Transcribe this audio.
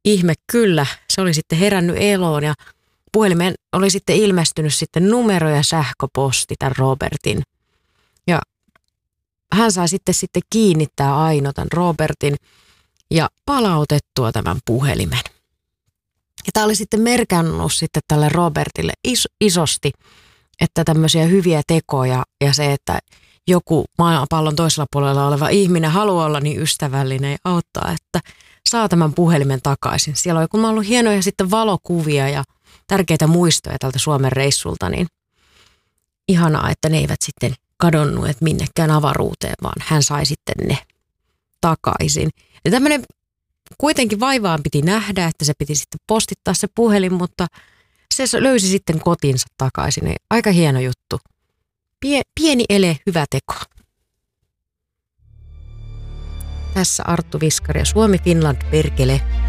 ihme kyllä, se oli sitten herännyt eloon ja puhelimeen oli sitten ilmestynyt sitten numero ja sähköposti tämän Robertin. Ja hän sai sitten kiinnittää Aino tämän Robertin ja palautettua tämän puhelimen. Ja tämä oli sitten merkannut sitten tälle Robertille isosti, että tämmöisiä hyviä tekoja ja se, että joku maapallon toisella puolella oleva ihminen haluaa olla niin ystävällinen ja auttaa, että saa tämän puhelimen takaisin. Siellä on ollut hienoja sitten valokuvia ja tärkeitä muistoja tältä Suomen reissulta, niin ihanaa, että ne eivät sitten kadonneet minnekään avaruuteen, vaan hän sai sitten ne takaisin. Ja tämmöinen kuitenkin vaivaan piti nähdä, että se piti sitten postittaa se puhelin, mutta se löysi sitten kotinsa takaisin. Aika hieno juttu. Pieni ele, hyvä teko. Tässä Arttu Viskari ja Suomi Finland perkele.